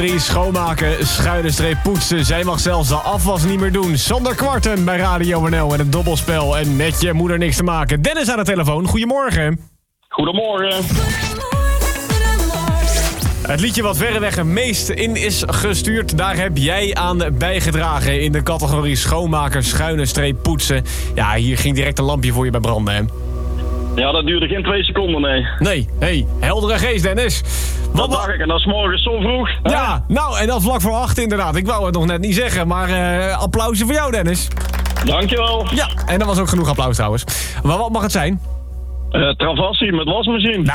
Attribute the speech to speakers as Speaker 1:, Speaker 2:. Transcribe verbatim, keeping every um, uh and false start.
Speaker 1: Schoonmaken, schuine streep poetsen. Zij mag zelfs de afwas niet meer doen. Sander Kwarten bij Radio N L met het dobbelspel. En met je moeder niks te maken. Dennis aan de telefoon. Goedemorgen.
Speaker 2: Goedemorgen.
Speaker 1: Het liedje wat verreweg het meest in is gestuurd, daar heb jij aan bijgedragen in de categorie schoonmaken, schuine streep poetsen. Ja, hier ging direct een lampje voor je bij branden, hè?
Speaker 2: Ja, dat duurde geen twee seconden, nee.
Speaker 1: Nee, hey, heldere geest, Dennis.
Speaker 2: Wat dacht ik, en dat is morgens zo vroeg. Hè?
Speaker 1: Ja, nou, en dan vlak voor acht inderdaad. Ik wou het nog net niet zeggen, maar uh, applausje voor jou, Dennis.
Speaker 2: Dankjewel.
Speaker 1: Ja, en dat was ook genoeg applaus trouwens. Maar wat mag het zijn?
Speaker 2: Uh, travassie met wasmachine.